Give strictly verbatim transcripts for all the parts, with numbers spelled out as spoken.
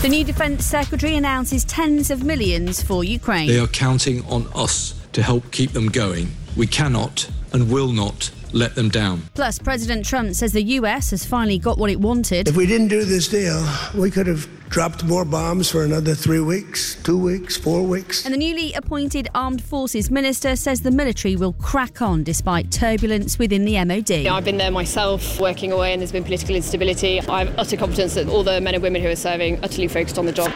The new Defence Secretary announces tens of millions for Ukraine. They are counting on us to help keep them going. We cannot and will not let them down. Plus, President Trump says the U S has finally got what it wanted. If we didn't do this deal, we could have dropped more bombs for another three weeks, two weeks, four weeks. And the newly appointed Armed Forces Minister says the military will crack on despite turbulence within the M O D. I've been there myself, working away, and there's been political instability. I have utter confidence that all the men and women who are serving are utterly focused on the job.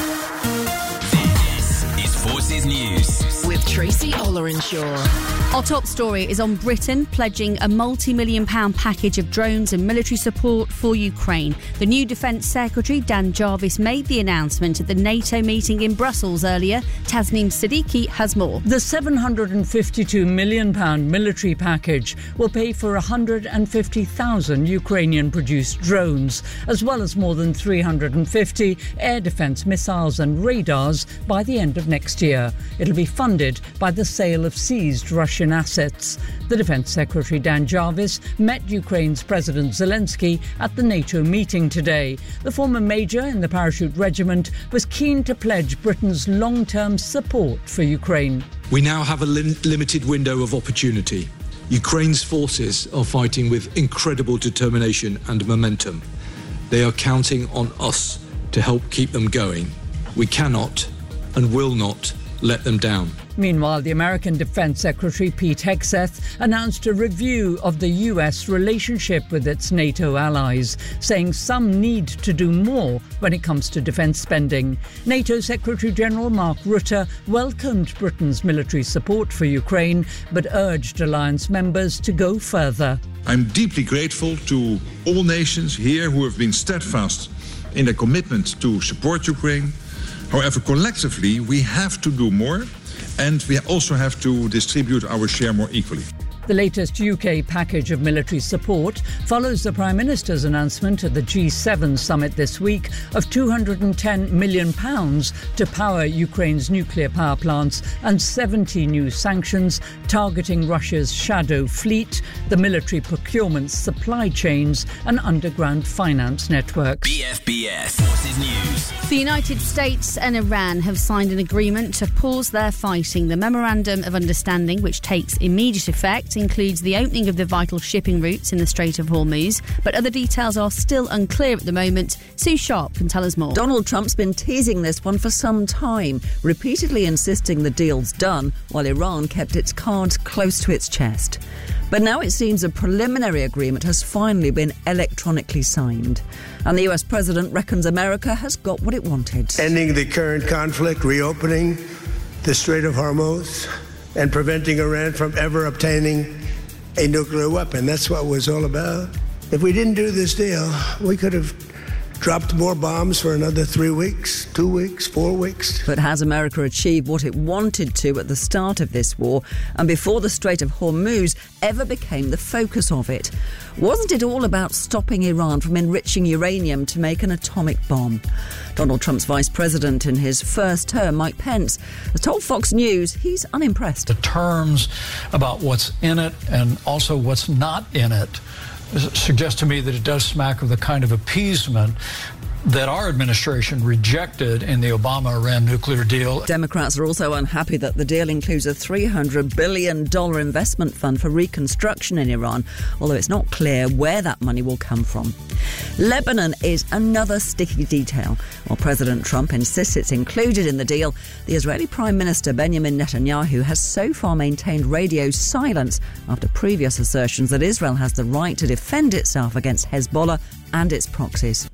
This is Forces News with Tracy Ollerenshaw. Our top story is on Britain pledging a multi-million pound package of drones and military support for Ukraine. The new Defence Secretary, Dan Jarvis, made the announcement at the NATO meeting in Brussels earlier. Tasneem Siddiqui has more. The seven hundred fifty-two million pounds military package will pay for one hundred fifty thousand Ukrainian-produced drones, as well as more than three hundred fifty air defence missiles and radars by the end of next year. It'll be funded by the sale of seized Russian assets. The Defence Secretary Dan Jarvis met Ukraine's President Zelensky at the NATO meeting today. The former major in the Parachute Regiment was keen to pledge Britain's long-term support for Ukraine. We now have a lim- limited window of opportunity. Ukraine's forces are fighting with incredible determination and momentum. They are counting on us to help keep them going. We cannot and will not let them down. Meanwhile, the American Defense Secretary Pete Hegseth announced a review of the U S relationship with its NATO allies, saying some need to do more when it comes to defence spending. NATO Secretary General Mark Rutte welcomed Britain's military support for Ukraine, but urged alliance members to go further. I'm deeply grateful to all nations here who have been steadfast in their commitment to support Ukraine. However, collectively, we have to do more, and we also have to distribute our share more equally. The latest U K package of military support follows the Prime Minister's announcement at the G seven summit this week of two hundred ten million pounds to power Ukraine's nuclear power plants and seventy new sanctions targeting Russia's shadow fleet, the military procurement supply chains and underground finance networks. B F B S Forces News. The United States and Iran have signed an agreement to pause their fighting. The Memorandum of Understanding, which takes immediate effect, includes the opening of the vital shipping routes in the Strait of Hormuz, but other details are still unclear at the moment. Sue Sharp can tell us more. Donald Trump's been teasing this one for some time, repeatedly insisting the deal's done, while Iran kept its cards close to its chest. But now it seems a preliminary agreement has finally been electronically signed. And the U S president reckons America has got what it wanted. Ending the current conflict, reopening the Strait of Hormuz, and preventing Iran from ever obtaining a nuclear weapon. That's what it was all about. If we didn't do this deal, we could have dropped more bombs for another three weeks, two weeks, four weeks. But has America achieved what it wanted to at the start of this war and before the Strait of Hormuz ever became the focus of it? Wasn't it all about stopping Iran from enriching uranium to make an atomic bomb? Donald Trump's vice president in his first term, Mike Pence, has told Fox News he's unimpressed. The terms about what's in it and also what's not in it suggests to me that it does smack of the kind of appeasement that our administration rejected in the Obama-Iran nuclear deal. Democrats are also unhappy that the deal includes a three hundred billion dollars investment fund for reconstruction in Iran, although it's not clear where that money will come from. Lebanon is another sticky detail. While President Trump insists it's included in the deal, the Israeli Prime Minister Benjamin Netanyahu has so far maintained radio silence after previous assertions that Israel has the right to defend itself against Hezbollah and its proxies.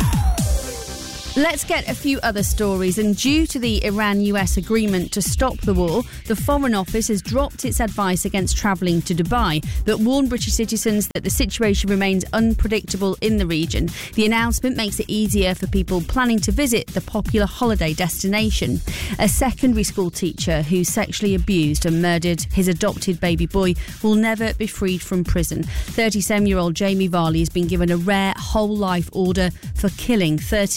Let's get a few other stories. And due to the Iran-U S agreement to stop the war, the Foreign Office has dropped its advice against travelling to Dubai, but warned British citizens that the situation remains unpredictable in the region. The announcement makes it easier for people planning to visit the popular holiday destination. A secondary school teacher who sexually abused and murdered his adopted baby boy will never be freed from prison. thirty-seven-year-old Jamie Varley has been given a rare whole-life order for killing thirteen-month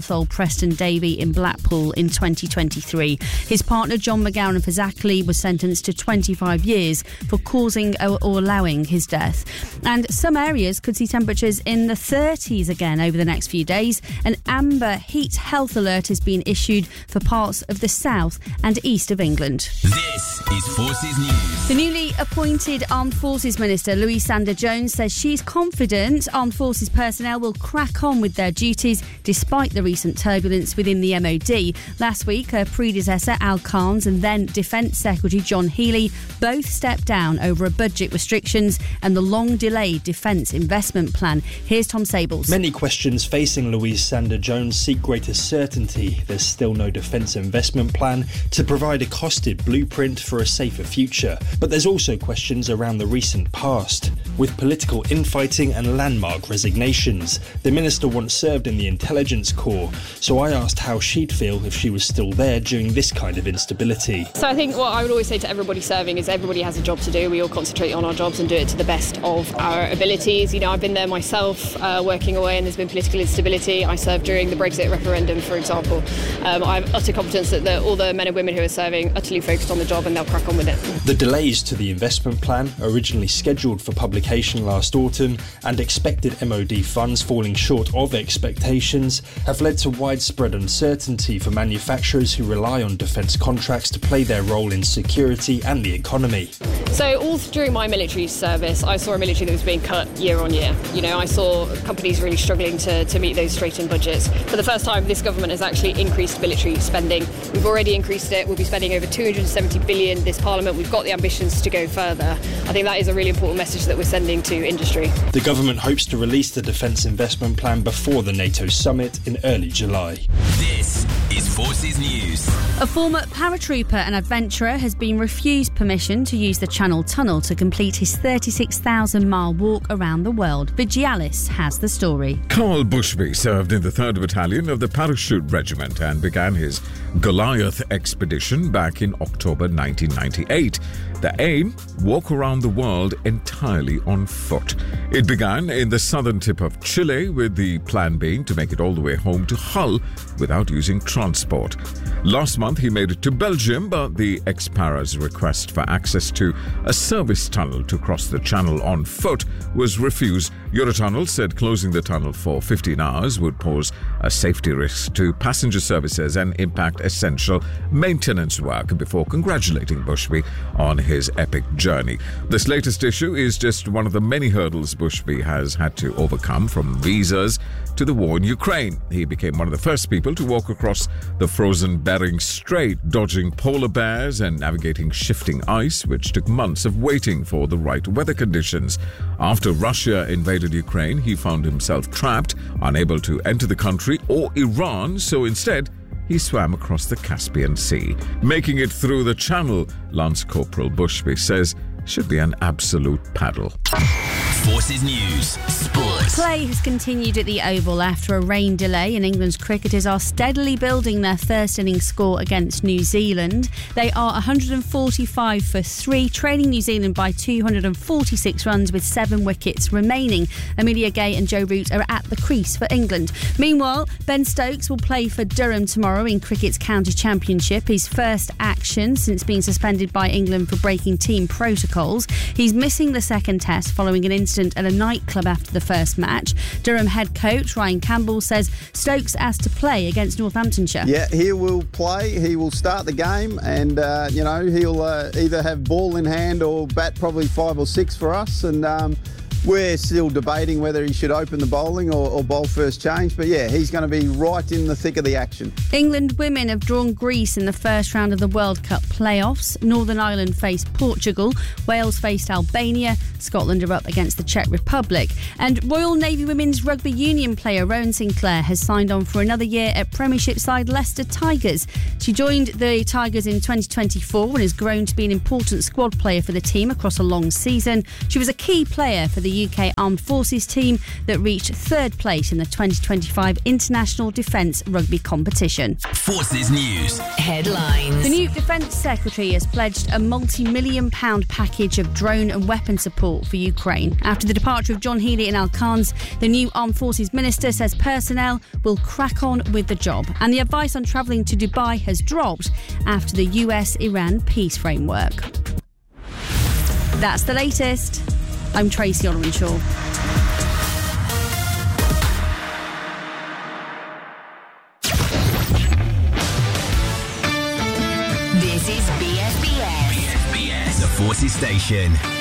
twenty-one-month-old Preston Davey in Blackpool in twenty twenty-three. His partner John McGowan of Fazakerley was sentenced to twenty-five years for causing or allowing his death. And some areas could see temperatures in the thirties again over the next few days. An amber heat health alert has been issued for parts of the south and east of England. This is Forces News. The newly appointed Armed Forces Minister, Louise Sanders-Jones, says she's confident Armed Forces personnel will crack on with their duties despite the recent turbulence within the M O D. Last week, her predecessor, Al Carnes, and then Defence Secretary John Healey both stepped down over budget restrictions and the long-delayed defence investment plan. Here's Tom Sables. Many questions facing Louise Sanders-Jones seek greater certainty. There's still no defence investment plan to provide a costed blueprint for a safer future. But there's also questions around the recent past. With political infighting and landmark resignations, the minister once served in the intelligence corps, so I asked how she'd feel if she was still there during this kind of instability. So I think what I would always say to everybody serving is everybody has a job to do. We all concentrate on our jobs and do it to the best of our abilities. You know, I've been there myself, uh, working away, and there's been political instability. I served during the Brexit referendum, for example. Um, I have utter confidence that the, all the men and women who are serving are utterly focused on the job and they'll crack on with it. The delays to the investment plan, originally scheduled for publication last autumn, and expected M O D funds falling short of expectations, have led to widespread uncertainty for manufacturers who rely on defence contracts to play their role in security and the economy. So all during my military service, I saw a military that was being cut year on year. You know, I saw companies really struggling to, to meet those straightened budgets. For the first time, this government has actually increased military spending. We've already increased it. We'll be spending over two hundred seventy billion this Parliament. We've got the ambitions to go further. I think that is a really important message that we're sending to industry. The government hopes to release the defence investment plan before the NATO summit in early July. This is Forces News. A former paratrooper and adventurer has been refused permission to use the Channel Tunnel to complete his thirty-six thousand mile walk around the world. Vigialis has the story. Carl Bushby served in the third Battalion of the Parachute Regiment and began his Goliath expedition back in October nineteen ninety-eight. The aim? Walk around the world entirely on foot. It began in the southern tip of Chile, with the plan being to make it all the way home to Hull without using transport. Last month he made it to Belgium, but the ex-para's request for access to a service tunnel to cross the channel on foot was refused. Eurotunnel said closing the tunnel for fifteen hours would pose a safety risk to passenger services and impact essential maintenance work, before congratulating Bushby on his epic journey. This latest issue is just one of the many hurdles Bushby has had to overcome, from visas to the war in Ukraine. He became one of the first people to walk across the frozen Bering Strait, dodging polar bears and navigating shifting ice, which took months of waiting for the right weather conditions. After Russia invaded Ukraine, he found himself trapped, unable to enter the country or Iran, so instead he swam across the Caspian Sea. Making it through the channel, Lance Corporal Bushby says, should be an absolute paddle. Forces News Sports. Play has continued at the Oval after a rain delay, and England's cricketers are steadily building their first innings score against New Zealand. They are one hundred forty-five for three, trailing New Zealand by two hundred forty-six runs with seven wickets remaining. Amelia Gay and Joe Root are at the crease for England. Meanwhile, Ben Stokes will play for Durham tomorrow in cricket's county championship, his first action since being suspended by England for breaking team protocols. He's missing the second test following an incident at a nightclub after the first match. Durham head coach Ryan Campbell says Stokes asked to play against Northamptonshire. Yeah, he will play. He will start the game, and uh, you know he'll uh, either have ball in hand or bat probably five or six for us. And um, we're still debating whether he should open the bowling or, or bowl first change. But yeah, he's going to be right in the thick of the action. England women have drawn Greece in the first round of the World Cup playoffs. Northern Ireland faced Portugal. Wales faced Albania. Scotland are up against the Czech Republic. And Royal Navy Women's Rugby Union player Rowan Sinclair has signed on for another year at Premiership side Leicester Tigers. She joined the Tigers in twenty twenty-four and has grown to be an important squad player for the team across a long season. She was a key player for the U K Armed Forces team that reached third place in the twenty twenty-five International Defence Rugby Competition. Forces News Headlines. The new Defence Secretary has pledged a multi-million pound package of drone and weapon support support for Ukraine. After the departure of John Healey and Al Khans, the new Armed Forces Minister says personnel will crack on with the job. And the advice on travelling to Dubai has dropped after the U S Iran peace framework. That's the latest. I'm Tracy Ollerenshaw. This is B S B S. B S B S, the Forces Station.